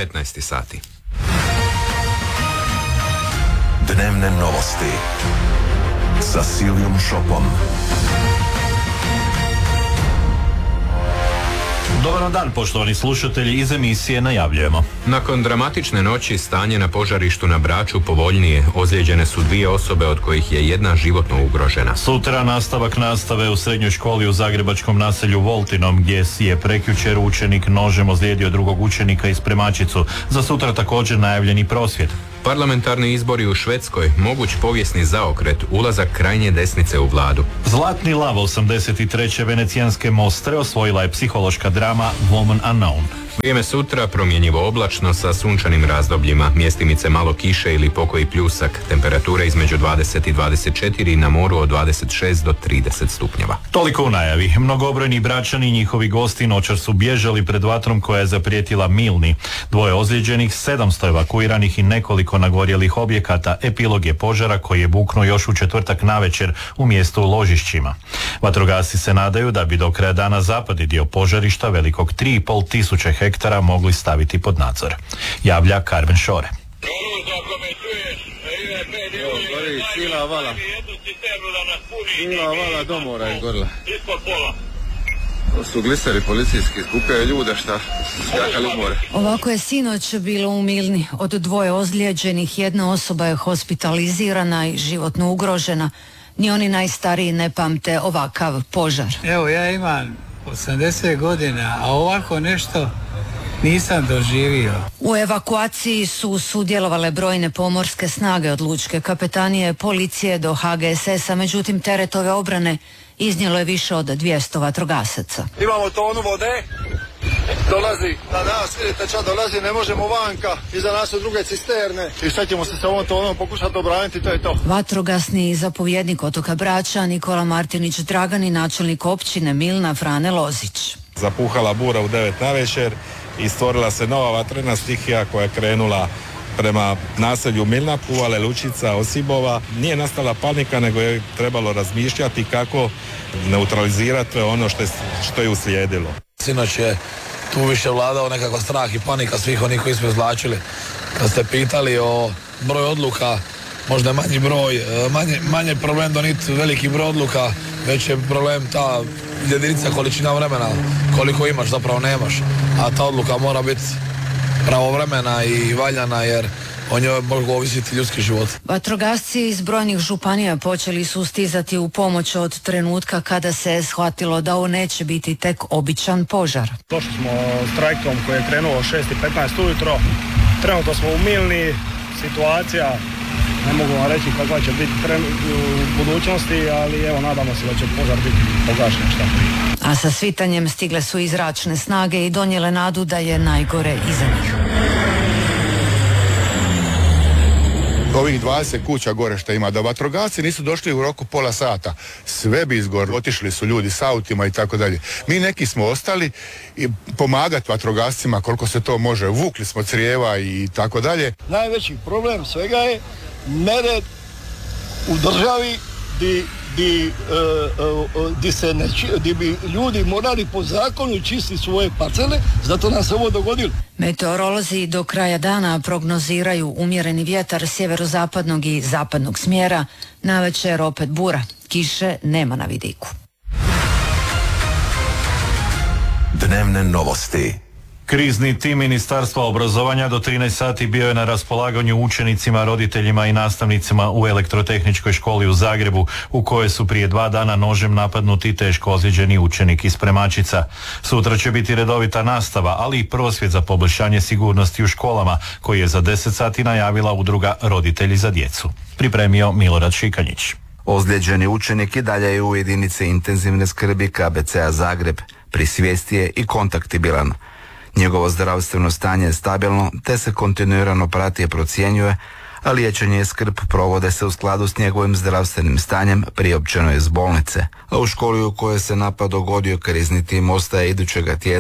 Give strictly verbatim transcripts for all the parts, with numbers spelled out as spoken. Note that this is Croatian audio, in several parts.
petnaest sati. Dnevne novosti sa Silijom Šopom. Dobar dan, poštovani slušatelji, iz emisije najavljujemo. Nakon dramatične noći stanje na požarištu na Braču povoljnije. Ozlijeđene su dvije osobe od kojih je jedna životno ugrožena. Sutra nastavak nastave u srednjoj školi u zagrebačkom naselju Voltinom, gdje si je prekjučer učenik nožem ozlijedio drugog učenika iz Spremačicu. Za sutra također najavljeni prosvjed. Parlamentarni izbori u Švedskoj, moguć povijesni zaokret, ulazak krajnje desnice u vladu. Zlatni lav osamdeset treće venecijanske Mostre osvojila je psihološka drama Woman Unknown. Vrijeme sutra promjenjivo oblačno sa sunčanim razdobljima, mjestimice malo kiše ili pokoji pljusak, temperature između dvadeset i dvadeset četiri, na moru od dvadeset šest do trideset stupnjeva. Toliko u najavi. Mnogobrojni Bračani i njihovi gosti noćar su bježali pred vatrom koja je zaprijetila Milni. Dvoje ozlijeđenih, sedamsto evakuiranih i nekoliko nagorjelih objekata. Epilog je požara koji je buknuo još u četvrtak navečer u mjestu Ložišćima. Vatrogasci se nadaju da bi do kraja dana zapadni dio požarišta velikog tri i pol tisuće hektara mogli staviti pod nadzor. Javlja Karmen Šore. Sila vala. Sila vala do mora je gorila. To su gliseri policijski, skupljaju ljude šta skakali u more. Ovako je sinoć bilo u Milni. Od dvoje ozlijeđenih jedna osoba je hospitalizirana i životno ugrožena. Ni oni najstariji ne pamte ovakav požar. Evo, ja imam osamdeset godina, a ovako nešto nisam doživio. U evakuaciji su sudjelovale brojne pomorske snage od lučke kapetanije, policije do ha ge es esa, međutim teret ove obrane iznijelo je više od dvjesto vatrogasaca. Imamo tonu vode, dolazi na nas, vidite čad dolazi, ne možemo vanka, iza nas su druge cisterne i šta ćemo se s ovom tonom pokušati obraniti, to je to. Vatrogasni zapovjednik otoka Brača Nikola Martinić Dragan i načelnik općine Milna Frane Lozić. Zapuhala bura u devet navečer i stvorila se nova vatrena stihija koja je krenula prema naselju Milna, Kuvale, Lučica, Osibova. Nije nastala panika, nego je trebalo razmišljati kako neutralizirati ono što je, što je uslijedilo. Sinoć je tu više vladao nekako strah i panika svih onih koji smo izvlačili. Kad ste pitali o broju odluka, možda manji broj, manje, manje problem doniti veliki broj odluka, već je problem ta jedinica količina vremena, koliko imaš zapravo nemaš, a ta odluka mora biti pravovremena i valjana jer o njoj mogu ovisiti ljudski život. Vatrogasci iz brojnih županija počeli su stizati u pomoć od trenutka kada se je shvatilo da ovo neće biti tek običan požar. Došli smo s trajektom koji je krenuo o šest i petnaest ujutro, trenutno smo u Milni, situacija ne mogu vam reći kakva će biti u budućnosti, ali evo nadamo se da će požar biti pogašen šta prije. A sa svitanjem stigle su i zračne snage i donijele nadu da je najgore iza njih. Ovih dvadeset kuća gore što ima, da vatrogasci nisu došli u roku pola sata, sve bi izgorilo, otišli su ljudi s autima i tako dalje. Mi neki smo ostali i pomagati vatrogascima koliko se to može, vukli smo crijeva i tako dalje. Najveći problem svega je nered u državi di, di, uh, uh, di, se ne, di bi ljudi morali po zakonu čistiti svoje parcele, zato nam se ovo dogodilo. Meteorolozi do kraja dana prognoziraju umjereni vjetar sjeverozapadnog i zapadnog smjera, navečer opet bura, kiše nema na vidiku. Dnevne novosti. Krizni tim Ministarstva obrazovanja do trinaest sati bio je na raspolaganju učenicima, roditeljima i nastavnicima u Elektrotehničkoj školi u Zagrebu, u kojoj su prije dva dana nožem napadnuti teško ozlijeđeni učenik iz Spremačica. Sutra će biti redovita nastava, ali i prosvjed za poboljšanje sigurnosti u školama, koji je za deset sati najavila udruga Roditelji za djecu. Pripremio Milorad Šikanjić. Ozlijeđeni učenik i dalje je u jedinici intenzivne skrbi ka be ce a Zagreb. Pri svijesti je i kontaktibilan. Njegovo zdravstveno stanje je stabilno, te se kontinuirano prati i procjenjuje, a liječenje i skrb provode se u skladu s njegovim zdravstvenim stanjem, priopćeno je iz bolnice. A u školi u kojoj se napad dogodio krizni tim ostaje idućega tjedna,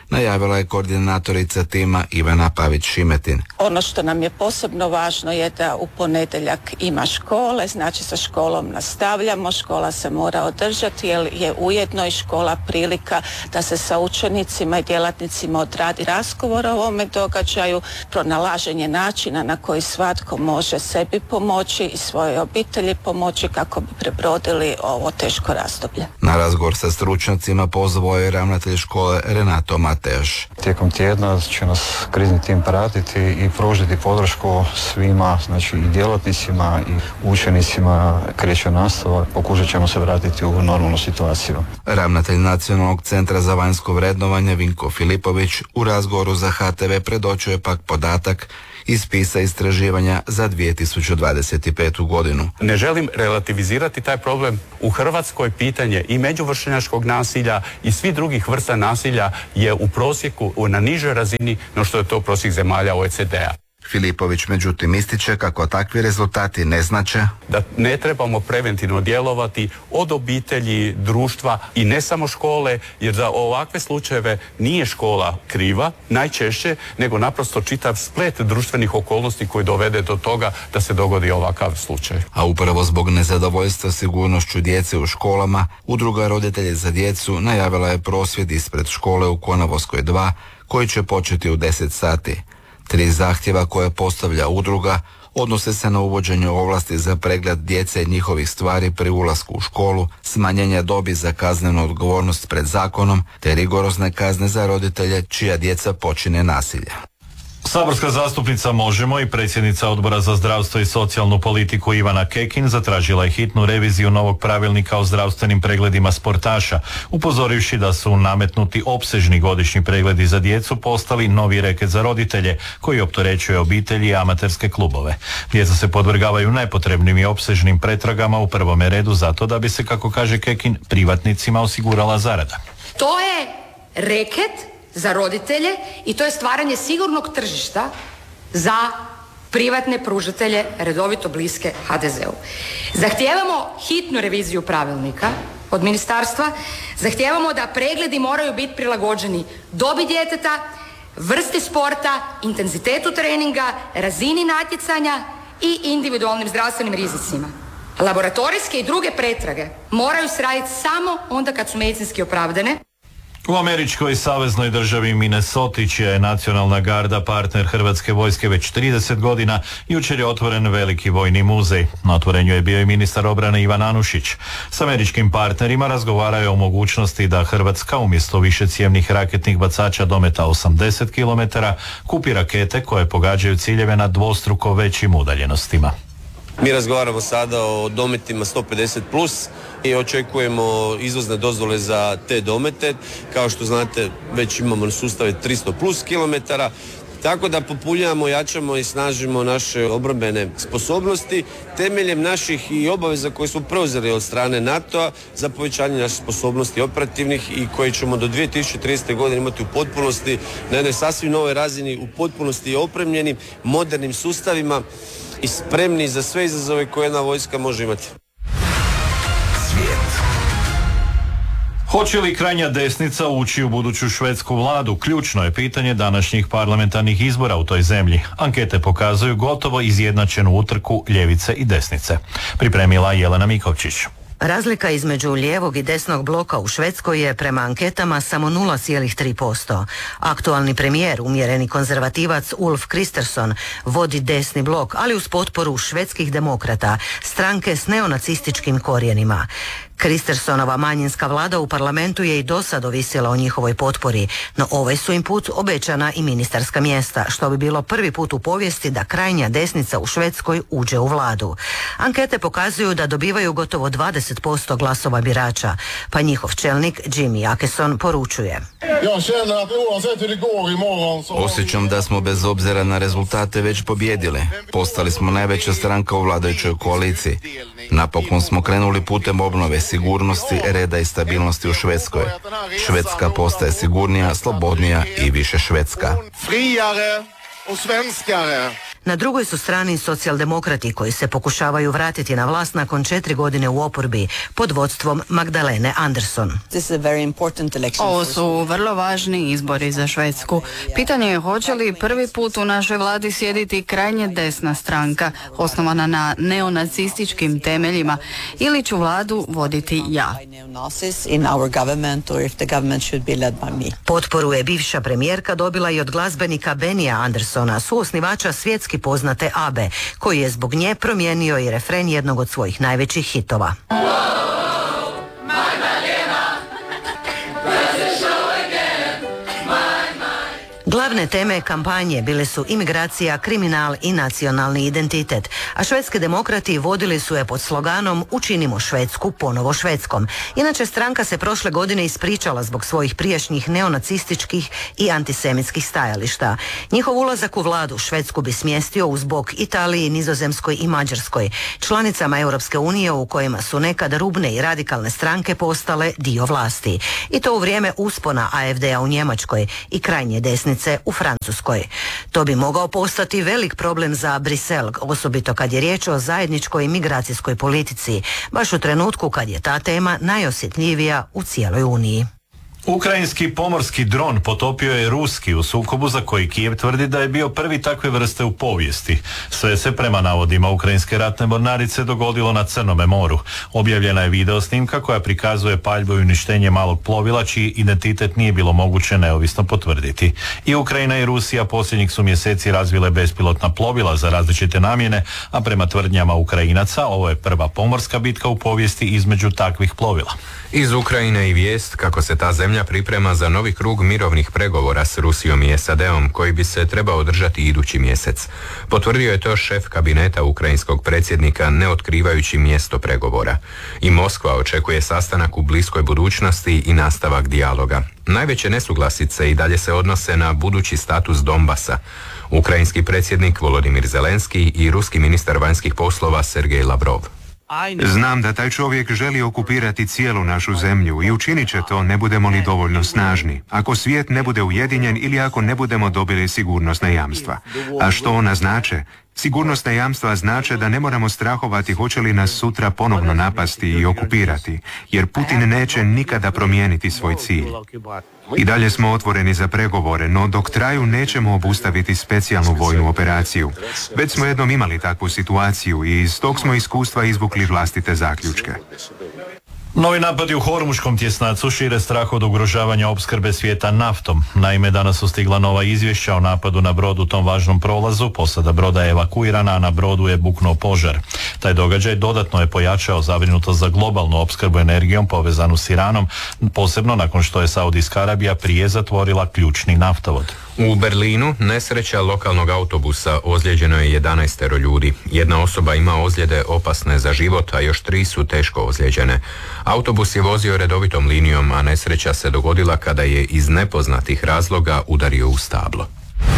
najavila je koordinatorica tima Ivana Pavić-Šimetin. Ono što nam je posebno važno je da u ponedjeljak ima škole, znači sa školom nastavljamo, škola se mora održati jer je ujedno i škola prilika da se sa učenicima i djelatnicima odradi razgovor o ovome događaju, pronalaženje načina na koji svatko može sebi pomoći i svojoj obitelji pomoći kako bi prebrodili ovo teško razdoblje. Na razgovor sa stručnjacima pozvao je ravnatelj škole Renato Matejaš. Tijekom tjedna će nas krizni tim pratiti i pružiti podršku svima, znači i djelatnicima i učenicima. Kreće nastava, pokušat ćemo se vratiti u normalnu situaciju. Ravnatelj Nacionalnog centra za vanjsko vrednovanje Vinko Filipović u razgovoru za H T V predočio je pak podatak iz spisa istraživanja za dvije tisuće dvadeset petu. godinu. Ne želim relativizirati taj problem. U Hrvatskoj pitanje i međuvršnjačkog nasilja i svih drugih vrsta nasilja je u prosjeku na nižoj razini no što je to prosjek zemalja O E C D-a. Filipović međutim ističe kako takvi rezultati ne znače da ne trebamo preventivno djelovati od obitelji, društva i ne samo škole, jer za ovakve slučajeve nije škola kriva najčešće, nego naprosto čitav splet društvenih okolnosti koji dovede do toga da se dogodi ovakav slučaj. A upravo zbog nezadovoljstva sigurnošću djece u školama, Udruga roditelja za djecu najavila je prosvjed ispred škole u Konavoskoj dva koji će početi u deset sati. Tri zahtjeva koje postavlja udruga odnose se na uvođenje ovlasti za pregled djece i njihovih stvari pri ulasku u školu, smanjenje dobi za kaznenu odgovornost pred zakonom, te rigorozne kazne za roditelje čija djeca počine nasilje. Saborska zastupnica Možemo i predsjednica Odbora za zdravstvo i socijalnu politiku Ivana Kekin zatražila je hitnu reviziju novog pravilnika o zdravstvenim pregledima sportaša, upozorivši da su nametnuti opsežni godišnji pregledi za djecu postali novi reket za roditelje koji opterećuje obitelji i amaterske klubove. Djeca se podvrgavaju nepotrebnim i opsežnim pretragama u prvome redu zato da bi se, kako kaže Kekin, privatnicima osigurala zarada. To je reket za roditelje i to je stvaranje sigurnog tržišta za privatne pružatelje redovito bliske ha de zeu. Zahtijevamo hitnu reviziju pravilnika od ministarstva, zahtijevamo da pregledi moraju biti prilagođeni dobi djeteta, vrsti sporta, intenzitetu treninga, razini natjecanja i individualnim zdravstvenim rizicima. Laboratorijske i druge pretrage moraju se raditi samo onda kad su medicinski opravdane. U američkoj saveznoj državi Minnesota, čija je nacionalna garda partner Hrvatske vojske već trideset godina, jučer je otvoren veliki vojni muzej. Na otvorenju je bio i ministar obrane Ivan Anušić. S američkim partnerima razgovarao je o mogućnosti da Hrvatska umjesto višecjevnih raketnih bacača dometa osamdeset kilometara kupi rakete koje pogađaju ciljeve na dvostruko većim udaljenostima. Mi razgovaramo sada o dometima sto pedeset plus i očekujemo izvozne dozvole za te domete. Kao što znate, već imamo sustave tristo plus kilometara, tako da popunjavamo, jačamo i snažimo naše obrambene sposobnosti temeljem naših i obaveza koje smo preuzeli od strane NATO-a za povećanje naših sposobnosti operativnih i koje ćemo do dvije tisuće tridesete. godine imati u potpunosti na jednoj sasvim novoj razini, u potpunosti opremljenim modernim sustavima i spremni za sve izazove koje jedna vojska može imati. Svijet. Hoće li krajnja desnica ući u buduću švedsku vladu? Ključno je pitanje današnjih parlamentarnih izbora u toj zemlji. Ankete pokazuju gotovo izjednačenu utrku ljevice i desnice. Pripremila Jelena Mikovčić. Razlika između lijevog i desnog bloka u Švedskoj je prema anketama samo nula zarez tri posto. Aktualni premijer, umjereni konzervativac Ulf Kristersson, vodi desni blok, ali uz potporu švedskih demokrata, stranke s neonacističkim korijenima. Kristerssonova manjinska vlada u parlamentu je i dosad ovisila o njihovoj potpori, no ovaj su im put obećana i ministarska mjesta, što bi bilo prvi put u povijesti da krajnja desnica u Švedskoj uđe u vladu. Ankete pokazuju da dobivaju gotovo dvadeset posto glasova birača, pa njihov čelnik Jimmy Åkesson poručuje: Osjećam da smo bez obzira na rezultate već pobjedili. Postali smo najveća stranka u vladajućoj koaliciji. Napokon smo krenuli putem obnove sigurnosti, reda i stabilnosti u Švedskoj. Švedska postaje sigurnija, slobodnija i više švedska. Na drugoj su strani socijaldemokrati koji se pokušavaju vratiti na vlast nakon četiri godine u oporbi pod vodstvom Magdalene Andersson. Ovo su vrlo važni izbori za Švedsku. Pitanje je hoće li prvi put u našoj vladi sjediti krajnje desna stranka, osnovana na neonacističkim temeljima, ili ću vladu voditi ja. Potporu je bivša premijerka dobila i od glazbenika Benija Andersona, suosnivača svjetski poznate ABBE, koji je zbog nje promijenio i refren jednog od svojih najvećih hitova. Glavne teme kampanje bile su imigracija, kriminal i nacionalni identitet, a švedski demokrati vodili su je pod sloganom Učinimo Švedsku ponovo Švedskom. Inače, stranka se prošle godine ispričala zbog svojih prijašnjih neonacističkih i antisemitskih stajališta. Njihov ulazak u vladu Švedsku bi smjestio uz bok Italiji, Nizozemskoj i Mađarskoj, članicama Europske unije u kojima su nekad rubne i radikalne stranke postale dio vlasti. I to u vrijeme uspona A F D-a u Njemačkoj i krajnje desnice u Francuskoj. To bi mogao postati velik problem za Brisel, osobito kad je riječ o zajedničkoj migracijskoj politici, baš u trenutku kad je ta tema najosjetljivija u cijeloj Uniji. Ukrajinski pomorski dron potopio je ruski u sukobu za koji Kijev tvrdi da je bio prvi takve vrste u povijesti. Sve se prema navodima ukrajinske ratne mornarice dogodilo na Crnome moru. Objavljena je video snimka koja prikazuje paljbu i uništenje malog plovila čiji identitet nije bilo moguće neovisno potvrditi. I Ukrajina i Rusija posljednjih su mjeseci razvile bespilotna plovila za različite namjene, a prema tvrdnjama Ukrajinaca ovo je prva pomorska bitka u povijesti između takvih plovila. Iz Ukrajine i vijest kako se ta zemlja priprema za novi krug mirovnih pregovora s Rusijom i S A D-om koji bi se trebao održati idući mjesec. Potvrdio je to šef kabineta ukrajinskog predsjednika ne otkrivajući mjesto pregovora. I Moskva očekuje sastanak u bliskoj budućnosti i nastavak dijaloga. Najveće nesuglasice i dalje se odnose na budući status Donbasa. Ukrajinski predsjednik Volodimir Zelenski i ruski ministar vanjskih poslova Sergej Lavrov. Znam da taj čovjek želi okupirati cijelu našu zemlju i učinit će to ne budemo li dovoljno snažni, ako svijet ne bude ujedinjen ili ako ne budemo dobili sigurnosna jamstva. A što ona znače? Sigurnosna jamstva znače da ne moramo strahovati hoće li nas sutra ponovno napasti i okupirati, jer Putin neće nikada promijeniti svoj cilj. I dalje smo otvoreni za pregovore, no dok traju nećemo obustaviti specijalnu vojnu operaciju. Već smo jednom imali takvu situaciju i iz tog smo iskustva izvukli vlastite zaključke. Novi napadi u Hormuškom tjesnacu šire strah od ugrožavanja opskrbe svijeta naftom. Naime, danas su stigla nova izvješća o napadu na brod u tom važnom prolazu. Posada broda je evakuirana, a na brodu je buknuo požar. Taj događaj dodatno je pojačao zabrinutost za globalnu opskrbu energijom povezanu s Iranom, posebno nakon što je Saudijska Arabija prije zatvorila ključni naftovod. U Berlinu nesreća lokalnog autobusa, ozlijeđeno je jedanaestero ljudi. Jedna osoba ima ozljede opasne za život, a još tri su teško ozlijeđene. Autobus je vozio redovitom linijom, a nesreća se dogodila kada je iz nepoznatih razloga udario u stablo.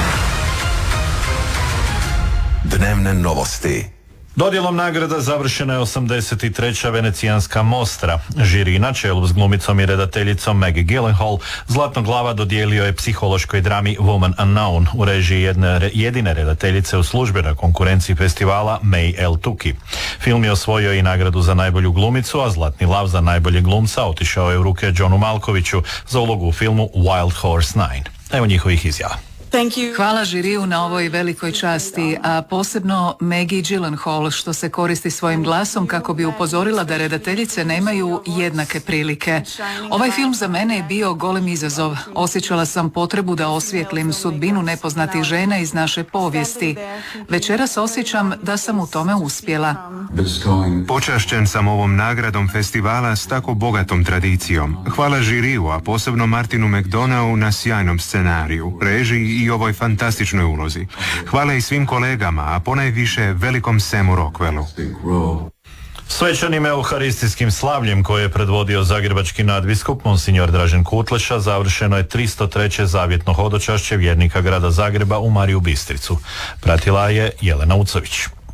Dnevne novosti. Dodjelom nagrada završena je osamdeset treća Venecijanska Mostra. Žiri na čelu s glumicom i redateljicom Maggie Gyllenhaal Zlatnog glava dodijelio je psihološkoj drami Woman Unknown u režiji jedne, jedine redateljice u službenoj konkurenciji festivala May El Tuki. Film je osvojio i nagradu za najbolju glumicu, a Zlatni lav za najbolje glumca otišao je u ruke Johnu Malkoviću za ulogu u filmu Wild Horse nine. Evo njihovih izjava. Hvala žiriju na ovoj velikoj časti, a posebno Maggie Gyllenhaal što se koristi svojim glasom kako bi upozorila da redateljice nemaju jednake prilike. Ovaj film za mene je bio golem izazov. Osjećala sam potrebu da osvijetlim sudbinu nepoznatih žena iz naše povijesti. Večeras osjećam da sam u tome uspjela. Počašćen sam ovom nagradom festivala s tako bogatom tradicijom. Hvala žiriju, a posebno Martinu McDonaghu na sjajnom scenariju, režiji i ovoj fantastičnoj ulozi. Hvala i svim kolegama, a ponajviše velikom Samu Rockwellu. Svečanim euharistijskim slavljem koje je predvodio zagrebački nadbiskup Monsignor Dražen Kutleša završeno je tristo treće zavjetno hodočašće vjernika grada Zagreba u Mariju Bistricu. Pratila je Jelena Ucović.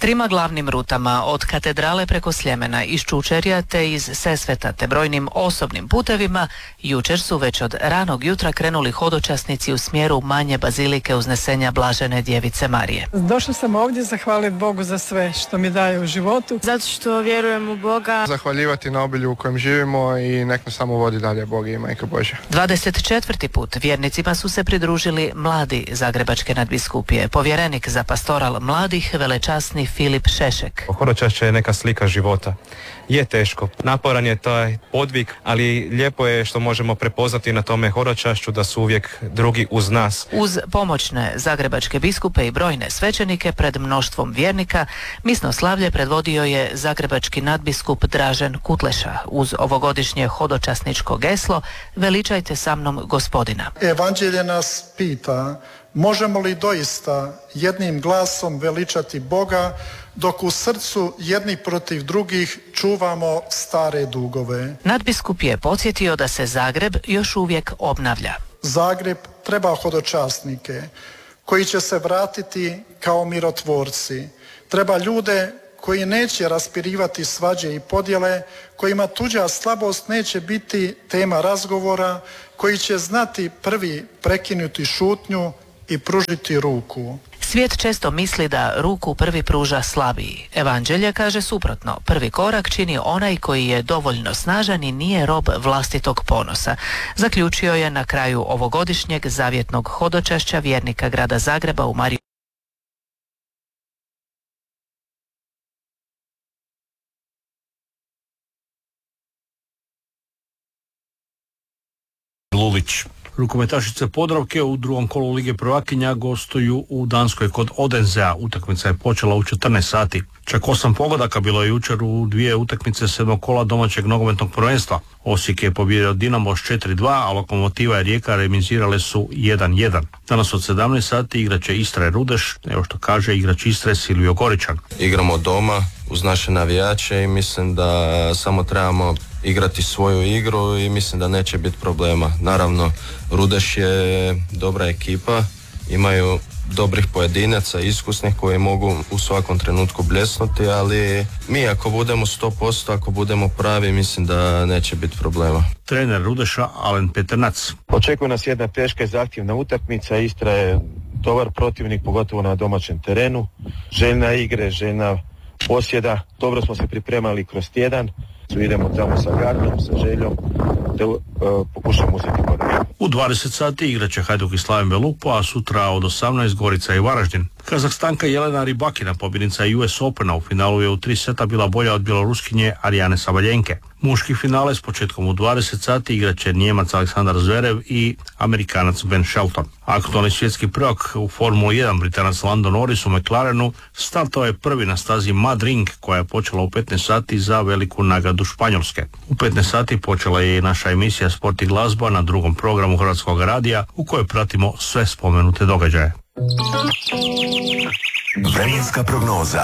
Trima glavnim rutama od katedrale preko Sljemena iz Čučerja te iz Sesveta te brojnim osobnim putevima jučer su već od ranog jutra krenuli hodočasnici u smjeru manje bazilike Uznesenja Blažene Djevice Marije. Došla sam ovdje zahvaliti Bogu za sve što mi daje u životu. Zato što vjerujem u Boga. Zahvaljivati na obilju u kojem živimo i nek nas samo vodi dalje Bog i Majka Božja. dvadeset četvrti put vjernicima su se pridružili mladi Zagrebačke nadbiskupije. Povjerenik za pastoral mladih, velečasni Filip Šešek. Hodočašće je neka slika života. Je teško, naporan je taj podvig, ali lijepo je što možemo prepoznati na tome hodočašću da su uvijek drugi uz nas. Uz pomoćne zagrebačke biskupe i brojne svećenike pred mnoštvom vjernika, misno slavlje predvodio je zagrebački nadbiskup Dražen Kutleša uz ovogodišnje hodočasničko geslo Veličajte sa mnom Gospodina. Evanđelje nas pita, možemo li doista jednim glasom veličati Boga dok u srcu jedni protiv drugih čuvamo stare dugove? Nadbiskup je podsjetio da se Zagreb još uvijek obnavlja. Zagreb treba hodočasnike koji će se vratiti kao mirotvorci. Treba ljude koji neće raspirivati svađe i podjele, kojima tuđa slabost neće biti tema razgovora, koji će znati prvi prekinuti šutnju i pružiti ruku. Svijet često misli da ruku prvi pruža slabiji. Evanđelje kaže suprotno. Prvi korak čini onaj koji je dovoljno snažan i nije rob vlastitog ponosa. Zaključio je na kraju ovogodišnjeg zavjetnog hodočašća vjernika grada Zagreba u Mariju. Lulić. Rukometašice Podravke u drugom kolu Lige prvakinja gostuju u Danskoj kod Odensea. Utakmica je počela u četrnaest sati. Čak osam pogodaka bilo je jučer u dvije utakmice sedmog kola domaćeg nogometnog prvenstva. Osijek je pobijedio Dinamo s četiri dva, a Lokomotiva i Rijeka remizirale su jedan jedan. Danas od sedamnaest sati igraće Istra i Rudeš, evo što kaže igrač Istre Silvio Goričan. Igramo doma uz naše navijače i mislim da samo trebamo igrati svoju igru i mislim da neće biti problema. Naravno, Rudeš je dobra ekipa, imaju dobrih pojedinaca, iskusnih koji mogu u svakom trenutku bljesnuti, ali mi ako budemo sto posto, ako budemo pravi, mislim da neće biti problema. Trener Rudeša Alen Petrnac. Očekuje nas jedna teška i zahtjevna utakmica. Istra je dobar protivnik, pogotovo na domaćem terenu. Željna igre, željna posjeda. Dobro smo se pripremali kroz tjedan. Idemo tamo sa gardom, sa željom da uh, pokušamo uzeti podak. U dvadeset sati igraće Hajduk i Slaven Belupo, a sutra od osamnaest Gorica i Varaždin. Kazahstanka Jelena Rybakina, pobjednica U S Opena, u finalu je u tri seta bila bolja od bjeloruskinje Arijane Sabaljenke. Muški finale s početkom u dvadeset sati igraće Nijemac Aleksandar Zverev i Amerikanac Ben Shelton. Aktualni svjetski prvak u Formuli jedan, Britanac Lando Norris u McLarenu, startao je prvi na stazi Mud Ring koja je počela u petnaest sati za veliku nagradu Španjolske. U petnaest sati počela je i naša emisija Sport i glazba na drugom programu Hrvatskog radija u kojoj pratimo sve spomenute događaje. Vremenska prognoza.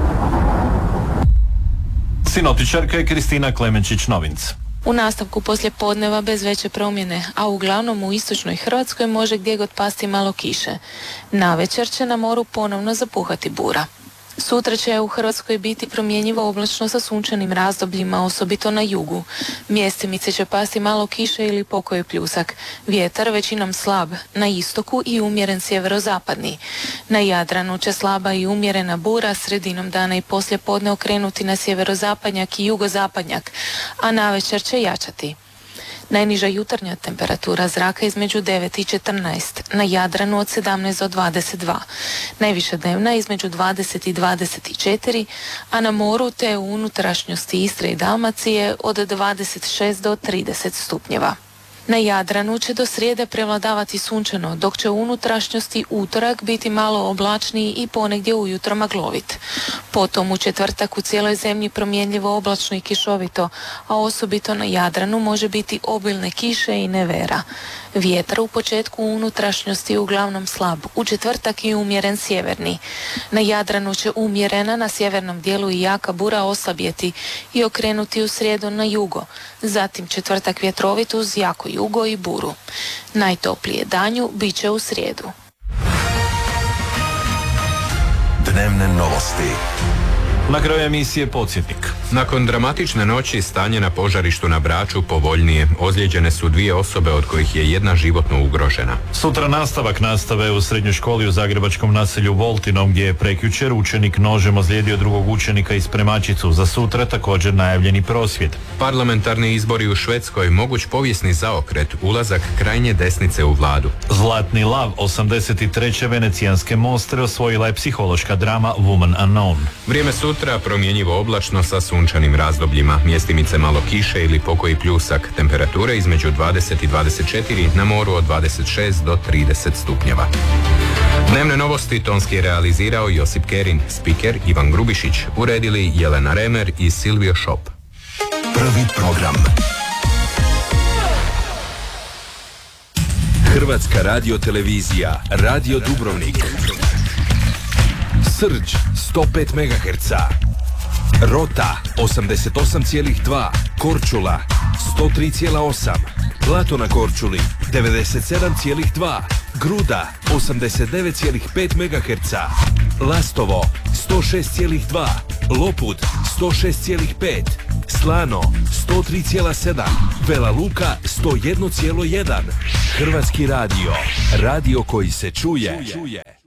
Sinoptičarka je Kristina Klemenčić-Novinc. U nastavku poslijepodneva bez veće promjene, a uglavnom u istočnoj Hrvatskoj može gdje god pasti malo kiše. Navečer će na moru ponovno zapuhati bura. Sutra će u Hrvatskoj biti promjenjivo oblačno sa sunčanim razdobljima, osobito na jugu. Mjestimice će pasti malo kiše ili pokoji pljusak. Vjetar većinom slab, na istoku i umjeren sjeverozapadni. Na Jadranu će slaba i umjerena bura, sredinom dana i poslije podne okrenuti na sjeverozapadnjak i jugozapadnjak, a navečer će jačati. Najniža jutarnja temperatura zraka između devet i četrnaest, na Jadranu od sedamnaest do dvadeset dva, najviša dnevna između dvadeset i dvadeset četiri, a na moru te u unutrašnjosti Istre i Dalmacije od dvadeset šest do trideset stupnjeva. Na Jadranu će do srijede prevladavati sunčano, dok će u unutrašnjosti utorak biti malo oblačniji i ponegdje ujutro maglovit. Potom u četvrtak u cijeloj zemlji promjenljivo oblačno i kišovito, a osobito na Jadranu može biti obilne kiše i nevera. Vjetar u početku u unutrašnjosti uglavnom slab, u četvrtak i umjeren sjeverni. Na Jadranu će umjerena, na sjevernom dijelu i jaka bura oslabjeti i okrenuti u srijedu na jugo. Zatim četvrtak vjetrovit uz jako jugo i buru. Najtoplije danju bit će u srijedu. Dnevne novosti. Na kraju emisije podsjetnik. Nakon dramatične noći stanje na požarištu na Braču povoljnije. Ozlijeđene su dvije osobe od kojih je jedna životno ugrožena. Sutra nastavak nastave u srednjoj školi u zagrebačkom naselju Voltinom, gdje je prekjučer učenik nožem ozlijedio drugog učenika i spremačicu. Za sutra također najavljeni prosvjed. Parlamentarni izbori u Švedskoj, moguć povijesni zaokret, ulazak krajnje desnice u vladu. Zlatni lav osamdeset treće venecijanske mostre osvojila je psihološka drama Woman Unknown. Vrijeme sutra promjenjivo oblačno sa sunčanim razdobljima, mjestimice malo kiše ili pokoji pljusak, temperature između dvadeset i dvadeset četiri, na moru od dvadeset šest do trideset stupnjeva. Dnevne novosti tonski je realizirao Josip Kerin, spiker Ivan Grubišić, uredili Jelena Remer i Silvio Šop. Prvi program. Hrvatska radiotelevizija, Radio Dubrovnik. Srđ sto pet megaherca, Rota osamdeset osam zarez dva, Korčula sto tri zarez osam, Blato na Korčuli devedeset sedam zarez dva, Gruda osamdeset devet zarez pet megaherca, Lastovo sto šest zarez dva, Lopud sto šest zarez pet, Slano sto tri zarez sedam, Vela Luka sto jedan zarez jedan. Hrvatski radio, radio koji se čuje.